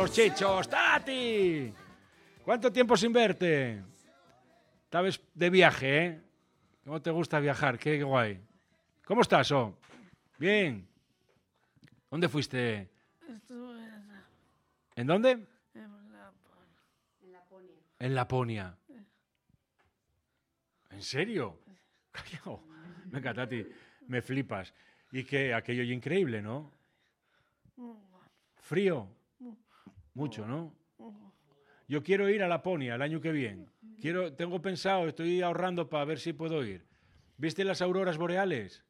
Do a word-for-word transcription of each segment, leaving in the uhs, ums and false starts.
los chichos. ¡Tati! ¿Cuánto tiempo sin verte? Estabas de viaje, ¿eh? ¿Cómo te gusta viajar? Qué guay. ¿Cómo estás, oh? Bien. ¿Dónde fuiste? Estuve en, ¿En dónde? en Laponia. En Laponia. En Laponia. ¿En serio? Callao. Venga, Tati, me flipas. Y que aquello es increíble, ¿no? Frío. Mucho, ¿no? Yo quiero ir a Laponia el año que viene. Quiero, tengo pensado, estoy ahorrando para ver si puedo ir. ¿Viste las auroras boreales?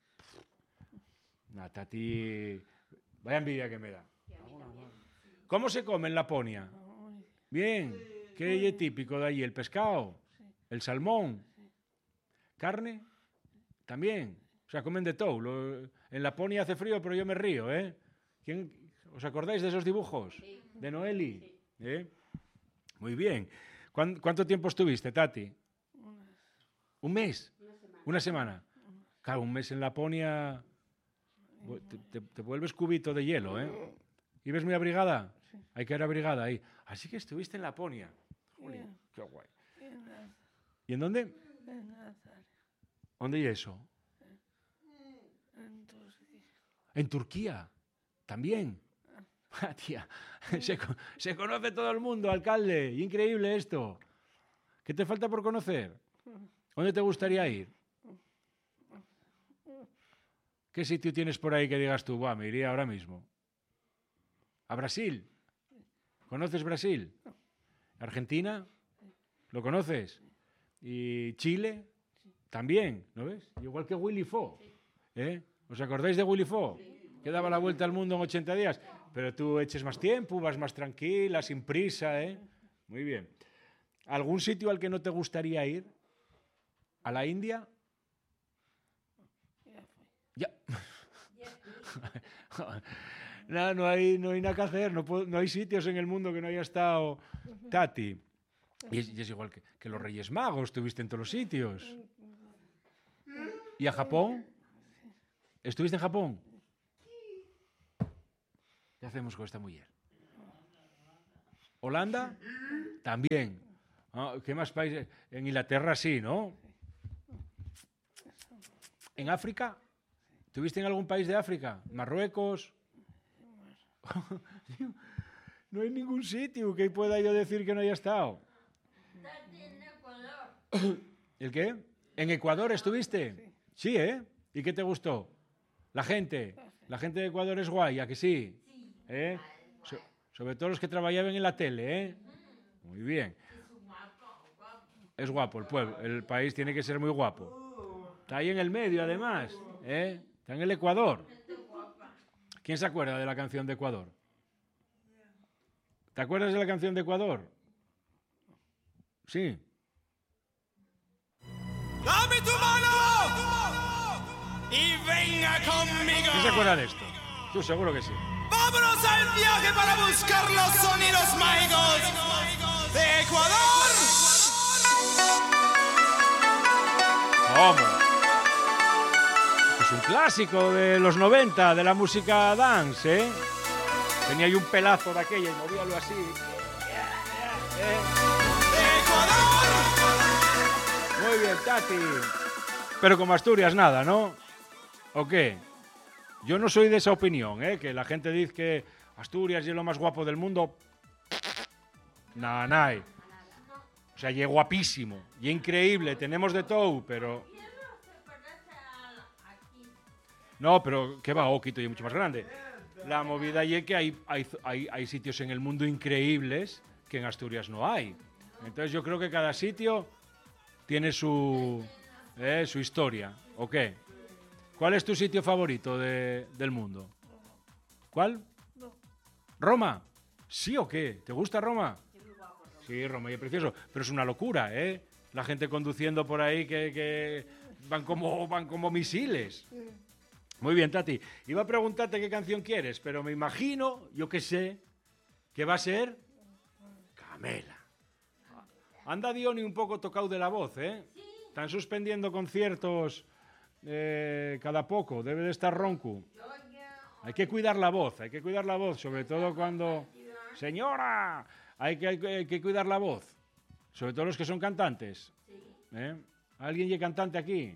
Nah, Tati, vaya envidia que me da. ¿Cómo se come en Laponia? Bien. ¿Qué es típico de allí? ¿El pescado? ¿El salmón? ¿Carne? También. O sea, comen de todo. Lo, en Laponia hace frío, pero yo me río, ¿eh? ¿Quién, ¿Os acordáis de esos dibujos? Sí. ¿De Noeli? Sí. ¿Eh? Muy bien. ¿Cuán, ¿Cuánto tiempo estuviste, Tati? ¿Un mes? Una semana. ¿Una semana? Claro, un mes en Laponia te, te, te vuelves cubito de hielo, ¿eh? ¿Y ves muy abrigada? Sí. Hay que ir abrigada ahí. Así que estuviste en Laponia. Jolín, qué guay. ¿Y en dónde? En Nazaria. ¿Dónde es eso? En Turquía. ¿En Turquía? ¿También? Ah, tía, se, se conoce todo el mundo, alcalde. Increíble esto. ¿Qué te falta por conocer? ¿Dónde te gustaría ir? ¿Qué sitio tienes por ahí que digas tú, buah, me iría ahora mismo? ¿A Brasil? ¿Conoces Brasil? ¿Argentina? ¿Lo conoces? ¿Y Chile? También, ¿no ves? Igual que Willy Fogg. ¿Eh? ¿Os acordáis de Willy Fogg? Que daba la vuelta al mundo en ochenta días. Pero tú eches más tiempo, vas más tranquila, sin prisa, ¿eh? Muy bien. ¿Algún sitio al que no te gustaría ir? ¿A la India? Ya. No, no hay, no hay nada que hacer, no, puedo, no hay sitios en el mundo que no haya estado Tati. Y es, y es igual que, que los Reyes Magos, estuviste en todos los sitios. ¿Y a Japón? ¿Estuviste en Japón? ¿Qué hacemos con esta mujer? ¿Holanda? También. ¿Ah? ¿Qué más países? En Inglaterra sí, ¿no? ¿En África? ¿Estuviste en algún país de África? ¿Marruecos? No hay ningún sitio que pueda yo decir que no haya estado. En Ecuador. ¿El qué? ¿En Ecuador estuviste? Sí, ¿eh? ¿Y qué te gustó? La gente. La gente de Ecuador es guay, ¿a que sí? ¿Eh? So, sobre todo los que trabajaban en la tele, ¿eh? Muy bien. Es guapo el pueblo, el país tiene que ser muy guapo. Está ahí en el medio, además, ¿eh? Está en el Ecuador. ¿Quién se acuerda de la canción de Ecuador? ¿Te acuerdas de la canción de Ecuador? Sí. ¡Dame tu mano! ¡Y venga conmigo! ¿Quién se acuerda de esto? Tú seguro que sí. ¡Vámonos al viaje para buscar los sonidos mágicos de Ecuador! ¿Cómo? Es un clásico de los noventa, de la música dance, ¿eh? Tenía ahí un pelazo de aquella y movíalo así. ¿Eh? ¡Ecuador! Muy bien, Tati. Pero como Asturias nada, ¿no? ¿O qué? Yo no soy de esa opinión, ¿eh? Que la gente dice que Asturias es lo más guapo del mundo. Nada, nada. O sea, y es guapísimo, y increíble, tenemos de todo, pero... No, pero ¿qué va? Oh, Quito y es mucho más grande. La movida y es que hay, hay, hay, hay sitios en el mundo increíbles que en Asturias no hay. Entonces yo creo que cada sitio tiene su, eh, su historia. ¿O qué? ¿Cuál es tu sitio favorito de, del mundo? ¿Cuál? ¿Roma? ¿Sí o qué? ¿Te gusta Roma? Sí, Roma es precioso, pero es una locura, ¿eh? La gente conduciendo por ahí que, que van, como, van como misiles. Muy bien, Tati. Iba a preguntarte qué canción quieres, pero me imagino, yo qué sé, que va a ser Camela. Anda Diony un poco tocado de la voz, ¿eh? Están suspendiendo conciertos eh, cada poco, debe de estar ronco. Hay que cuidar la voz, hay que cuidar la voz, sobre todo cuando... Señora, hay que, hay que- hay que cuidar la voz. Sobre todo los que son cantantes. ¿Eh? ¿Alguien es cantante aquí?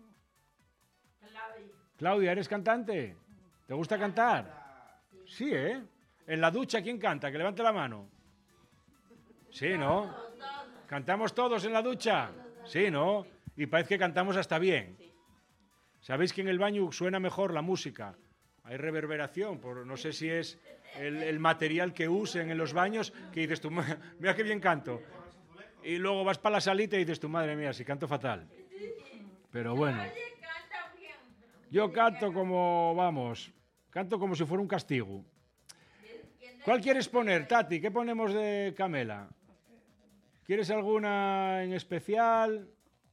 Claudia, ¿eres cantante? ¿Te gusta cantar? Sí, ¿eh? En la ducha, ¿quién canta? Que levante la mano. Sí, ¿no? ¿Cantamos todos en la ducha? Sí, ¿no? Y parece que cantamos hasta bien. ¿Sabéis que en el baño suena mejor la música? Hay reverberación, por, no sé si es el, el material que usen en los baños, que dices tú, "Ma- mira qué bien canto". Y luego vas para la salita y dices tú, madre mía, si canto fatal. Pero bueno. Yo canto como, vamos, canto como si fuera un castigo. ¿Cuál quieres poner, Tati? ¿Qué ponemos de Camela? ¿Quieres alguna en especial?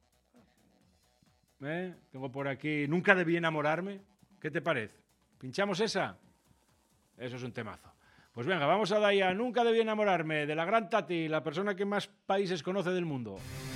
¿Eh? Tengo por aquí, Nunca debí enamorarme. ¿Qué te parece? ¿Pinchamos esa? Eso es un temazo. Pues venga, vamos a dar ya Nunca debí enamorarme, de la gran Tati, la persona que más países conoce del mundo.